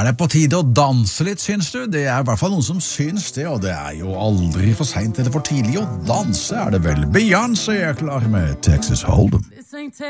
det på tide å danse litt, syns du? Det er i hvert fall noen som syns det, og det er jo aldri for sent eller for tidlig å danse, er det vel? Beyoncé er klar med Texas Hold'em.